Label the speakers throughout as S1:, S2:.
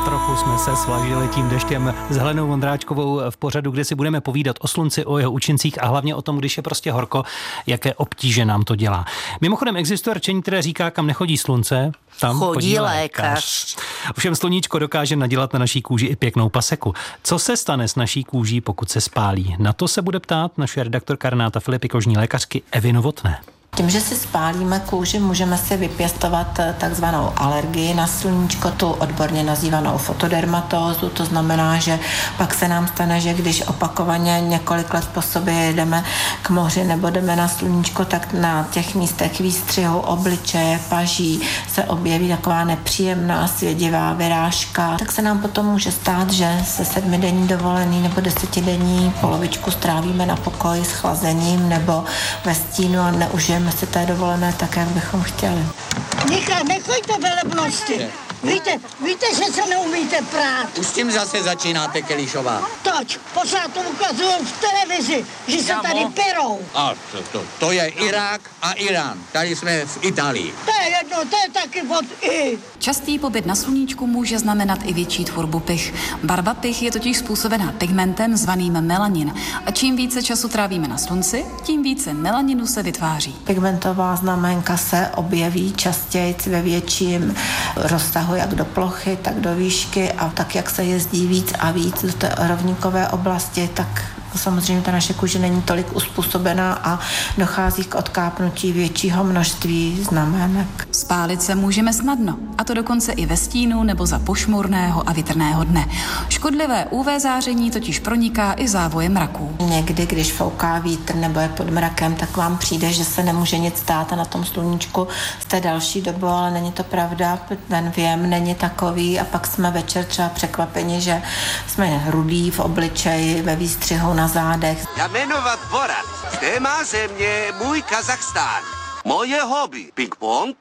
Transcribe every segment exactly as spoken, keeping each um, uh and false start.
S1: trochu jsme se svažili tím deštěm s Helenou Vondráčkovou v pořadu, kde si budeme povídat o slunci, o jeho účincích a hlavně o tom, když je prostě horko, jaké obtíže nám to dělá. Mimochodem existuje rčení, které říká, kam nechodí slunce, tam chodí, chodí lékař. lékař. Ovšem sluníčko dokáže nadělat na naší kůži i pěknou paseku. Co se stane s naší kůží, pokud se spálí? Na to se bude ptát naše redaktorka Renáta Filipy, kožní lékařky Evy Novotné.
S2: Tím, že si spálíme kůži, můžeme si vypěstovat takzvanou alergii na sluníčko, tu odborně nazývanou fotodermatózu. To znamená, že pak se nám stane, že když opakovaně několik let po sobě jedeme k moři nebo jdeme na sluníčko, tak na těch místech výstřihu obličeje, paží se objeví taková nepříjemná svědivá vyrážka. Tak se nám potom může stát, že se sedmidenní dovolený nebo desetidenní polovičku strávíme na pokoji s chlazením nebo ve stínu a neužijeme si té dovolené tak, jak bychom chtěli.
S3: Nicha, nechoďte velebnosti. Víte, víte, že se neumíte prát.
S4: Už s tím zase začínáte, Kelišová.
S3: Toč, pořád to ukazují v televizi, že se tady perou.
S4: A to, to, to je Irák a Irán. Tady jsme v Itálii.
S3: To je jedno, to je taky od I.
S5: Častý pobyt na sluníčku může znamenat i větší tvorbu pych. Barva pych je totiž způsobená pigmentem zvaným melanin. A čím více času trávíme na slunci, tím více melaninu se vytváří.
S2: Pigmentová znamenka se objeví častěji ve větším rozsahu, jak do plochy, tak do výšky a tak, jak se jezdí víc a víc do té rovníkové oblasti, tak samozřejmě ta naše kůže není tolik uspůsobená a dochází k odkápnutí většího množství znamenek.
S5: Spálit se můžeme snadno, a to dokonce i ve stínu nebo za pošmurného a větrného dne. Škodlivé ú vé záření totiž proniká i závojem mraků.
S2: Někdy, když fouká vítr nebo je pod mrakem, tak vám přijde, že se nemůže nic stát a na tom sluníčku jste další dobu, ale není to pravda, ten věm není takový a pak jsme večer třeba překvapeni, že jsme rudí v obličeji, ve výstřihu, na zádech.
S6: Já jmenovat Borat. Téma země můj Kazachstán. Moje hobby ping-pong,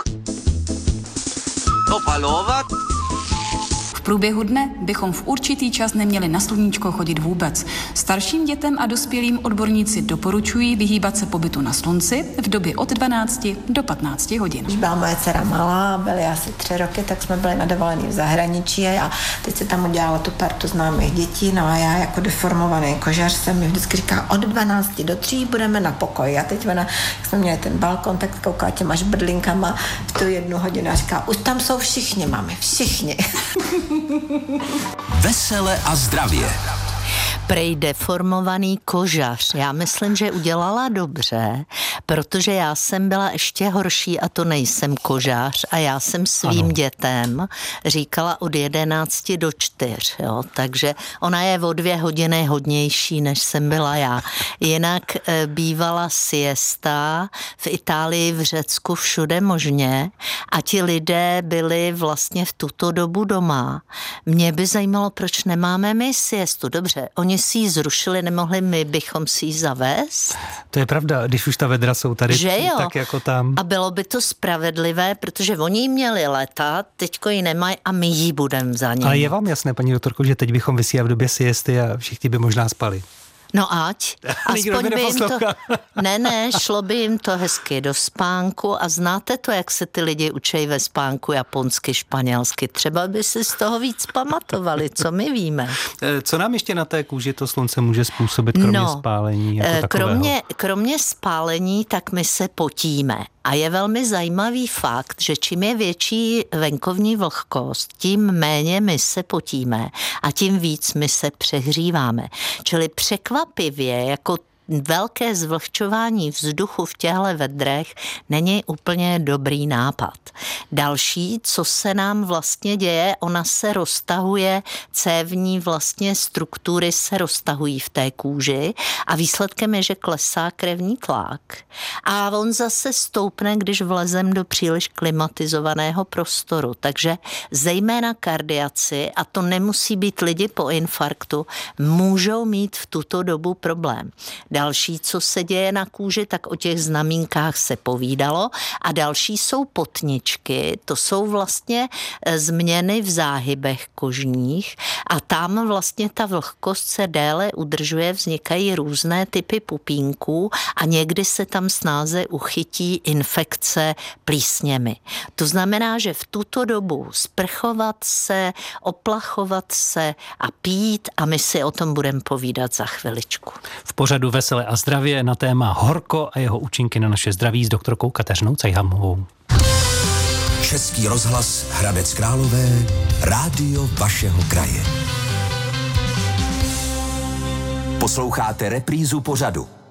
S6: opalovat.
S5: V průběhu dne bychom v určitý čas neměli na sluníčko chodit vůbec. Starším dětem a dospělým odborníci doporučují vyhýbat se pobytu na slunci v době od dvanácti do patnácti hodin.
S2: Když byla moje dcera malá, byly asi tři roky, tak jsme byli na dovolený v zahraničí a teď se tam udělala tu partu známých dětí, no a já jako deformovaný kožař jsem mi vždycky říká, od dvanácti do tří budeme na pokoji. A teď ona, jak jsme měli ten balkon, tak kouká těma žbrdlinkama v tu jednu hodinu a říká, už tam jsou všichni, mami, všichni.
S7: Vesele a zdravě.
S8: Prej deformovaný kožař. Já myslím, že udělala dobře, protože já jsem byla ještě horší a to nejsem kožař a já jsem svým ano. dětem říkala od jedenácti do čtyř, jo, takže ona je o dvě hodiny hodnější, než jsem byla já. Jinak e, bývala siesta v Itálii, v Řecku, všude možně a ti lidé byli vlastně v tuto dobu doma. Mě by zajímalo, proč nemáme my siestu. Dobře, oni si ji zrušili, nemohli my bychom si ji zavést?
S1: To je pravda, když už ta vedra jsou tady,
S8: že jo?
S1: Tak jako tam.
S8: A bylo by to spravedlivé, protože oni ji měli letat, teďko ji nemají a my ji budeme za ně.
S1: Ale je vám jasné, paní doktorko, že teď bychom vysílali v době siesty a všichni by možná spali?
S8: No ať, aspoň by jim to, ne, ne, šlo by jim to hezky do spánku a znáte to, jak se ty lidi učí ve spánku japonsky, španělsky, třeba by si z toho víc pamatovali, co my víme.
S1: Co nám ještě na té kůži to slunce může způsobit, kromě
S8: no,
S1: spálení jako
S8: kromě, kromě spálení, tak my se potíme. A je velmi zajímavý fakt, že čím je větší venkovní vlhkost, tím méně my se potíme a tím víc my se přehříváme. Čili překvapivě, jako velké zvlhčování vzduchu v těchto vedrech není úplně dobrý nápad. Další, co se nám vlastně děje, ona se roztahuje, cévní vlastně struktury se roztahují v té kůži a výsledkem je, že klesá krevní tlak. A on zase stoupne, když vlezem do příliš klimatizovaného prostoru. Takže zejména kardiaci, a to nemusí být lidi po infarktu, můžou mít v tuto dobu problém. Další, co se děje na kůži, tak o těch znamínkách se povídalo a další jsou potničky, to jsou vlastně změny v záhybech kožních a tam vlastně ta vlhkost se déle udržuje, vznikají různé typy pupínků a někdy se tam snáze uchytí infekce plísněmi. To znamená, že v tuto dobu sprchovat se, oplachovat se a pít a my si o tom budeme povídat za chviličku.
S1: V pořadu Veselé a zdravě na téma horko a jeho účinky na naše zdraví s doktorkou Kateřinou Cejhamovou.
S7: Český rozhlas Hradec Králové, rádio vašeho kraje. Posloucháte reprízu pořadu.